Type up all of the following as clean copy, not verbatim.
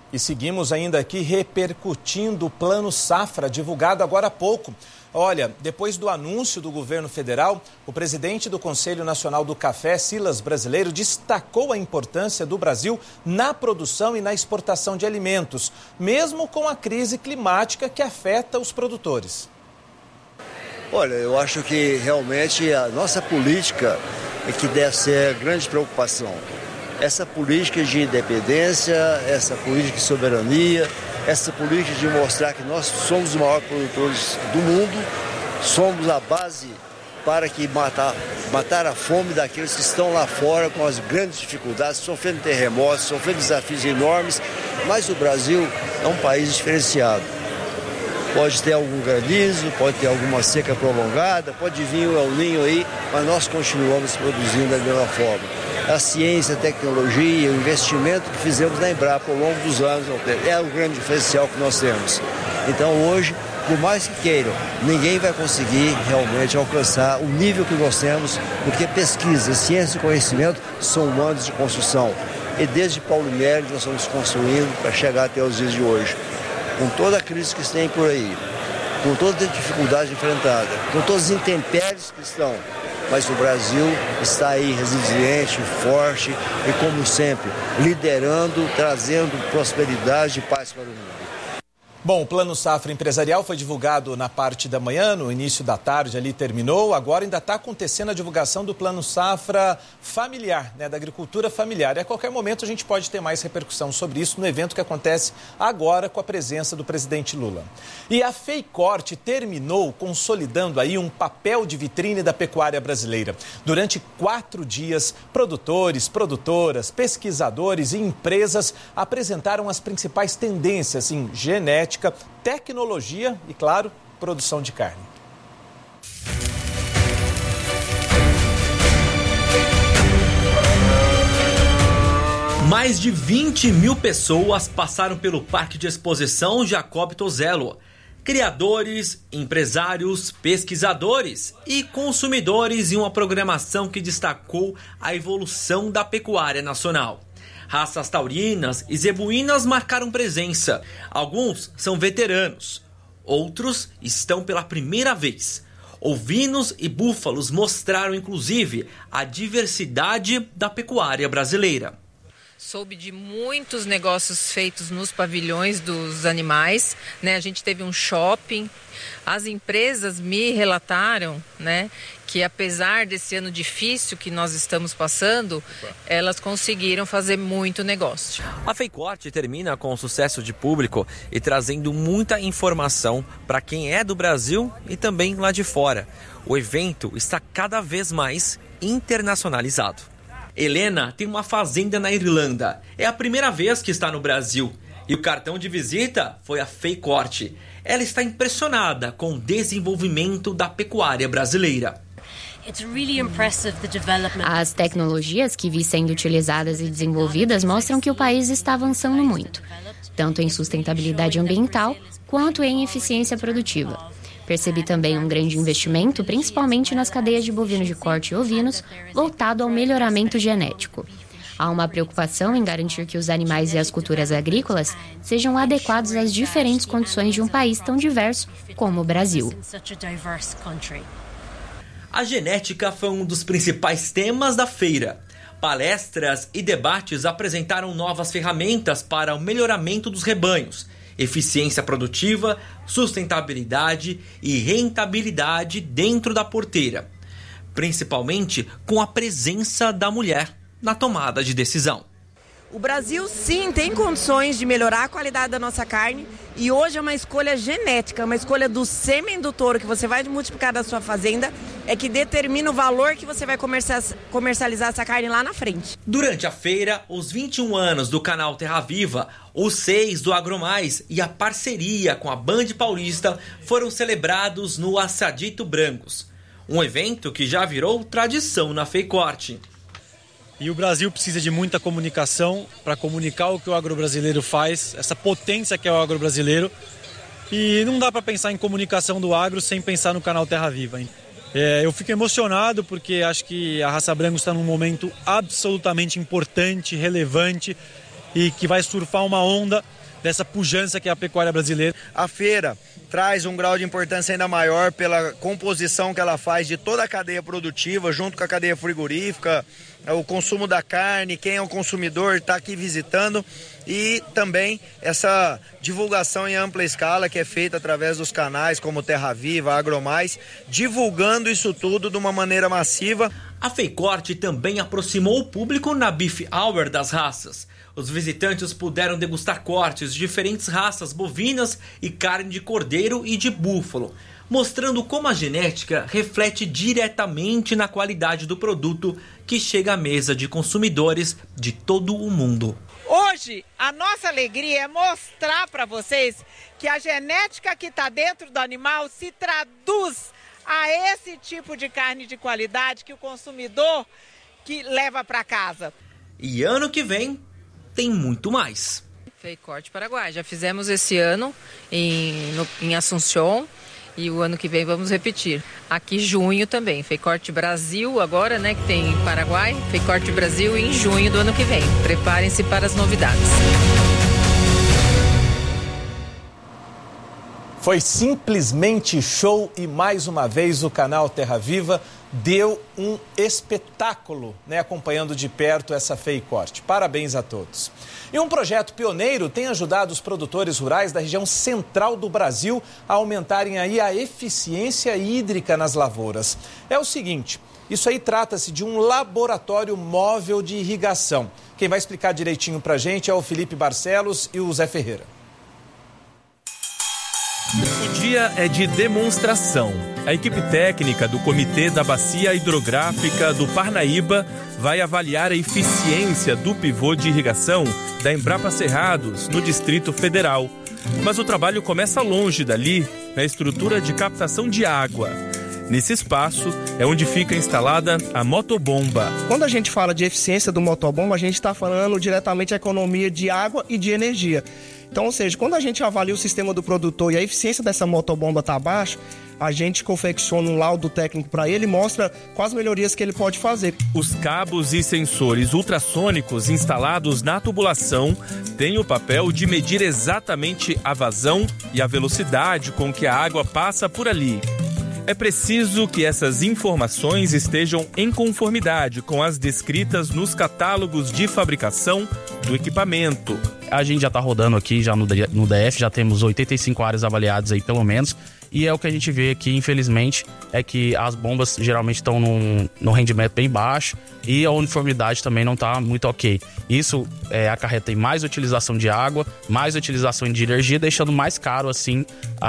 E seguimos ainda aqui repercutindo o Plano Safra, divulgado agora há pouco. Olha, depois do anúncio do governo federal, o presidente do Conselho Nacional do Café, Silas Brasileiro, destacou a importância do Brasil na produção e na exportação de alimentos, mesmo com a crise climática que afeta os produtores. Olha, eu acho que realmente a nossa política é que deve ser a grande preocupação. Essa política de independência, essa política de soberania, essa política de mostrar que nós somos os maiores produtores do mundo, somos a base para que matar a fome daqueles que estão lá fora com as grandes dificuldades, sofrendo terremotos, sofrendo desafios enormes, mas o Brasil é um país diferenciado. Pode ter algum granizo, pode ter alguma seca prolongada, pode vir o El Niño aí, mas nós continuamos produzindo da mesma forma. A ciência, a tecnologia, o investimento que fizemos na Embrapa ao longo dos anos é o grande diferencial que nós temos. Então hoje, por mais que queiram, ninguém vai conseguir realmente alcançar o nível que nós temos, porque pesquisa, ciência e conhecimento são humanos de construção. E desde Paulo Mérida nós estamos construindo para chegar até os dias de hoje. Com toda a crise que tem por aí, com toda a dificuldade enfrentada, com todas as intempéries que estão, mas o Brasil está aí resiliente, forte e, como sempre, liderando, trazendo prosperidade e paz para o mundo. Bom, o Plano Safra Empresarial foi divulgado na parte da manhã, no início da tarde ali terminou. Agora ainda está acontecendo a divulgação do Plano Safra Familiar, da agricultura familiar. E a qualquer momento a gente pode ter mais repercussão sobre isso no evento que acontece agora com a presença do presidente Lula. E a FEICORT terminou consolidando aí um papel de vitrine da pecuária brasileira. Durante 4 dias, produtores, produtoras, pesquisadores e empresas apresentaram as principais tendências em genética, tecnologia e, claro, produção de carne. Mais de 20 mil pessoas passaram pelo Parque de Exposição Jacob Tozello. Criadores, empresários, pesquisadores e consumidores em uma programação que destacou a evolução da pecuária nacional. Raças taurinas e zebuínas marcaram presença. Alguns são veteranos, outros estão pela primeira vez. Ovinos e búfalos mostraram, inclusive, a diversidade da pecuária brasileira. Soube de muitos negócios feitos nos pavilhões dos animais, A gente teve um shopping. As empresas me relataram, que apesar desse ano difícil que nós estamos passando, elas conseguiram fazer muito negócio. A FEICORT termina com sucesso de público e trazendo muita informação para quem é do Brasil e também lá de fora. O evento está cada vez mais internacionalizado. Helena tem uma fazenda na Irlanda. É a primeira vez que está no Brasil. E o cartão de visita foi a FEICORT. Ela está impressionada com o desenvolvimento da pecuária brasileira. As tecnologias que vi sendo utilizadas e desenvolvidas mostram que o país está avançando muito, tanto em sustentabilidade ambiental quanto em eficiência produtiva. Percebi também um grande investimento, principalmente nas cadeias de bovinos de corte e ovinos, voltado ao melhoramento genético. Há uma preocupação em garantir que os animais e as culturas agrícolas sejam adequados às diferentes condições de um país tão diverso como o Brasil. A genética foi um dos principais temas da feira. Palestras e debates apresentaram novas ferramentas para o melhoramento dos rebanhos, eficiência produtiva, sustentabilidade e rentabilidade dentro da porteira, principalmente com a presença da mulher na tomada de decisão. O Brasil, sim, tem condições de melhorar a qualidade da nossa carne e hoje é uma escolha genética, uma escolha do sêmen do touro que você vai multiplicar da sua fazenda, é que determina o valor que você vai comercializar essa carne lá na frente. Durante a feira, os 21 anos do canal Terra Viva, os 6 do AgroMais e a parceria com a Band Paulista foram celebrados no Assadito Brancos, um evento que já virou tradição na FEICORT. E o Brasil precisa de muita comunicação para comunicar o que o agrobrasileiro faz, essa potência que é o agrobrasileiro. E não dá para pensar em comunicação do agro sem pensar no canal Terra Viva. Eu fico emocionado porque acho que a raça Brancos está num momento absolutamente importante, relevante. e que vai surfar uma onda dessa pujança que é a pecuária brasileira. A feira traz um grau de importância ainda maior pela composição que ela faz de toda a cadeia produtiva, junto com a cadeia frigorífica, o consumo da carne, quem é o consumidor está aqui visitando, e também essa divulgação em ampla escala que é feita através dos canais como Terra Viva, AgroMais, divulgando isso tudo de uma maneira massiva. A FEICORT também aproximou o público na Beef Hour das raças. Os visitantes puderam degustar cortes de diferentes raças bovinas e carne de cordeiro e de búfalo, mostrando como a genética reflete diretamente na qualidade do produto que chega à mesa de consumidores de todo o mundo. Hoje, a nossa alegria é mostrar para vocês que a genética que está dentro do animal se traduz a esse tipo de carne de qualidade que o consumidor que leva para casa. E ano que vem tem muito mais. FEICORT Paraguai, já fizemos esse ano em Assunção e o ano que vem vamos repetir. Aqui junho também, FEICORT Brasil agora, né, que tem em Paraguai, FEICORT Brasil em junho do ano que vem. Preparem-se para as novidades. Foi simplesmente show e mais uma vez o canal Terra Viva deu um espetáculo, né, acompanhando de perto essa FEICORT. Parabéns a todos. E um projeto pioneiro tem ajudado os produtores rurais da região central do Brasil a aumentarem aí a eficiência hídrica nas lavouras. É o seguinte, isso aí trata-se de um laboratório móvel de irrigação. Quem vai explicar direitinho pra gente é o Felipe Barcelos e o Zé Ferreira. O dia é de demonstração. A equipe técnica do Comitê da Bacia Hidrográfica do Parnaíba vai avaliar a eficiência do pivô de irrigação da Embrapa Cerrados, no Distrito Federal. Mas o trabalho começa longe dali, na estrutura de captação de água. Nesse espaço é onde fica instalada a motobomba. Quando a gente fala de eficiência do motobomba, a gente está falando diretamente da economia de água e de energia. Então, ou seja, quando a gente avalia o sistema do produtor e a eficiência dessa motobomba está baixa, a gente confecciona um laudo técnico para ele e mostra quais melhorias que ele pode fazer. Os cabos e sensores ultrassônicos instalados na tubulação têm o papel de medir exatamente a vazão e a velocidade com que a água passa por ali. É preciso que essas informações estejam em conformidade com as descritas nos catálogos de fabricação do equipamento. A gente já está rodando aqui já no DF, já temos 85 áreas avaliadas aí pelo menos. E é o que a gente vê aqui, infelizmente, é que as bombas geralmente estão num rendimento bem baixo e a uniformidade também não está muito ok. Isso acarreta em mais utilização de água, mais utilização de energia, deixando mais caro, assim,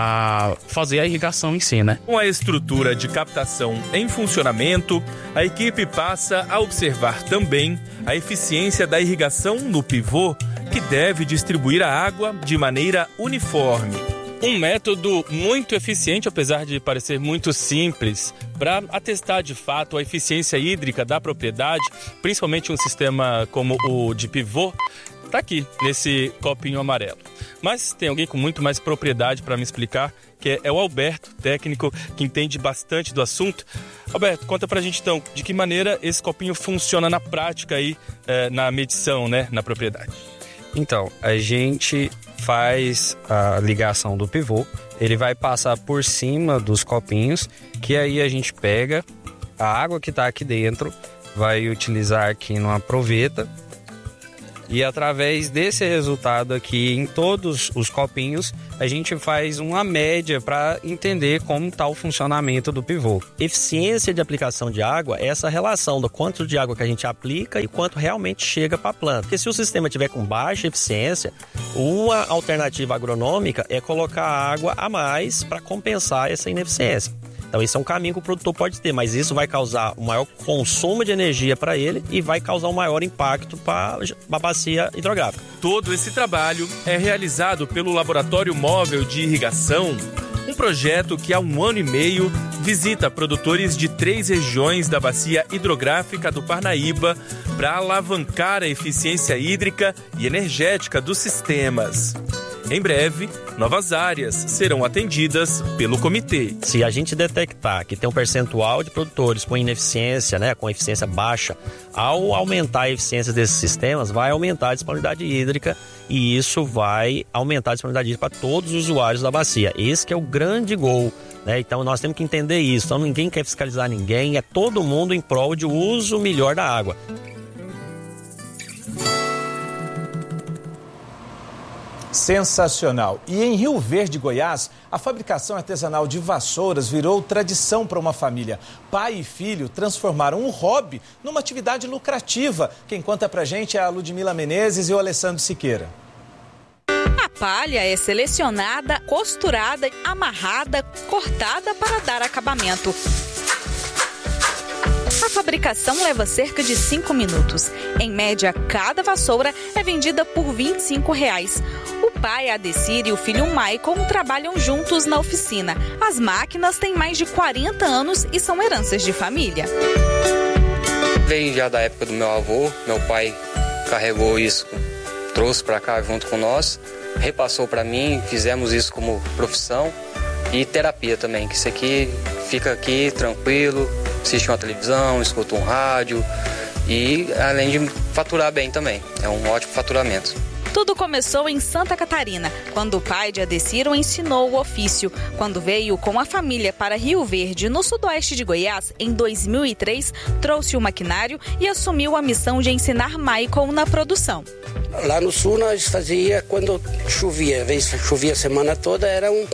a fazer a irrigação em si, né? Com a estrutura de captação em funcionamento, a equipe passa a observar também a eficiência da irrigação no pivô, que deve distribuir a água de maneira uniforme. Um método muito eficiente, apesar de parecer muito simples, para atestar de fato a eficiência hídrica da propriedade, principalmente um sistema como o de pivô, está aqui, nesse copinho amarelo. Mas tem alguém com muito mais propriedade para me explicar, que é o Alberto, técnico que entende bastante do assunto. Alberto, conta pra gente então, de que maneira esse copinho funciona na prática aí, na medição, né, na propriedade. Então, a gente faz a ligação do pivô, ele vai passar por cima dos copinhos, que aí a gente pega a água que está aqui dentro, vai utilizar aqui numa proveta, e através desse resultado aqui em todos os copinhos, a gente faz uma média para entender como está o funcionamento do pivô. Eficiência de aplicação de água é essa relação do quanto de água que a gente aplica e quanto realmente chega para a planta. Porque se o sistema tiver com baixa eficiência, uma alternativa agronômica é colocar água a mais para compensar essa ineficiência. Então esse é um caminho que o produtor pode ter, mas isso vai causar um maior consumo de energia para ele e vai causar um maior impacto para a bacia hidrográfica. Todo esse trabalho é realizado pelo Laboratório Móvel de Irrigação, um projeto que há 1 ano e meio visita produtores de 3 regiões da bacia hidrográfica do Parnaíba para alavancar a eficiência hídrica e energética dos sistemas. Em breve, novas áreas serão atendidas pelo comitê. Se a gente detectar que tem um percentual de produtores com ineficiência, né, com eficiência baixa, ao aumentar a eficiência desses sistemas, vai aumentar a disponibilidade hídrica e isso vai aumentar a disponibilidade hídrica para todos os usuários da bacia. Esse que é o grande gol, né? Então nós temos que entender isso. Então ninguém quer fiscalizar ninguém, é todo mundo em prol de uso melhor da água. Sensacional. E em Rio Verde, Goiás, a fabricação artesanal de vassouras virou tradição para uma família. Pai e filho transformaram um hobby numa atividade lucrativa. Quem conta pra gente é a Ludmila Menezes e o Alessandro Siqueira. A palha é selecionada, costurada, amarrada, cortada para dar acabamento. A fabricação leva cerca de 5 minutos. Em média, cada vassoura é vendida por R$ 25. O pai, Adecir, e o filho Maicon trabalham juntos na oficina. As máquinas têm mais de 40 anos e são heranças de família. Veio já da época do meu avô. Meu pai carregou isso, trouxe para cá junto com nós, repassou para mim, fizemos isso como profissão e terapia também, que isso aqui fica aqui tranquilo, assiste uma televisão, escuta um rádio e além de faturar bem também, é um ótimo faturamento. Tudo começou em Santa Catarina, quando o pai de Adecir o ensinou o ofício. Quando veio com a família para Rio Verde, no sudoeste de Goiás, em 2003, trouxe o maquinário e assumiu a missão de ensinar Maicon na produção. Lá no sul nós fazia quando chovia, às vezes chovia a semana toda, era um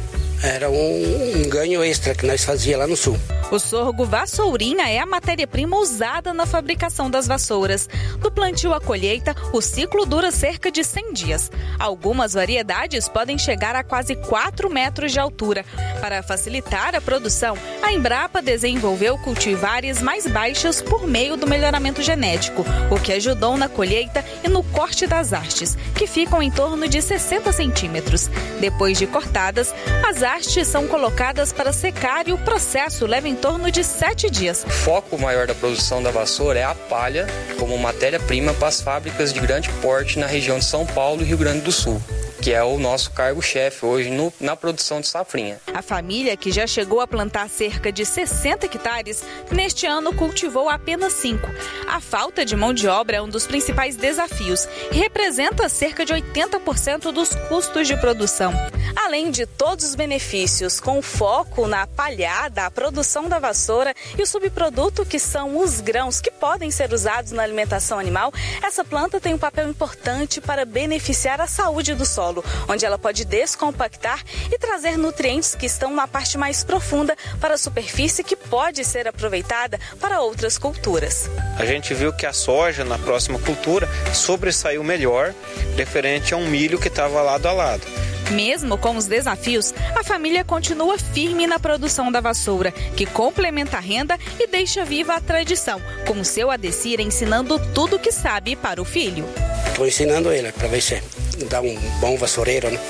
ganho extra que nós fazia lá no sul. O sorgo vassourinha é a matéria-prima usada na fabricação das vassouras. Do plantio à colheita, o ciclo dura cerca de 100 dias. Algumas variedades podem chegar a quase 4 metros de altura. Para facilitar a produção, a Embrapa desenvolveu cultivares mais baixas por meio do melhoramento genético, o que ajudou na colheita e no corte das hastes, que ficam em torno de 60 centímetros. Depois de cortadas, as hastes são colocadas para secar e o processo leva em torno de 7 dias. O foco maior da produção da vassoura é a palha como matéria-prima para as fábricas de grande porte na região de São Paulo e Rio Grande do Sul, que é o nosso cargo-chefe hoje na produção de safrinha. A família, que já chegou a plantar cerca de 60 hectares, neste ano cultivou apenas 5. A falta de mão de obra é um dos principais desafios e representa cerca de 80% dos custos de produção. Além de todos os benefícios, com foco na palhada, a produção da vassoura e o subproduto que são os grãos que podem ser usados na alimentação animal, essa planta tem um papel importante para beneficiar a saúde do solo, onde ela pode descompactar e trazer nutrientes que estão na parte mais profunda para a superfície, que pode ser aproveitada para outras culturas. A gente viu que a soja na próxima cultura sobressaiu melhor referente a um milho que estava lado a lado. Mesmo com os desafios, a família continua firme na produção da vassoura, que complementa a renda e deixa viva a tradição, como seu Adecir ensinando tudo o que sabe para o filho. Estou ensinando ele para ver se dá um bom vassoureiro, né?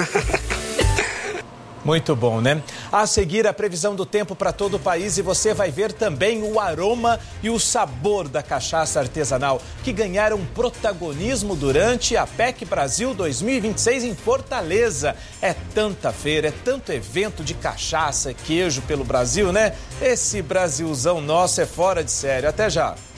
Muito bom, né? A seguir, a previsão do tempo para todo o país e você vai ver também o aroma e o sabor da cachaça artesanal, que ganharam protagonismo durante a PEC Brasil 2026 em Fortaleza. É tanta feira, é tanto evento de cachaça e queijo pelo Brasil, né? Esse Brasilzão nosso é fora de série. Até já!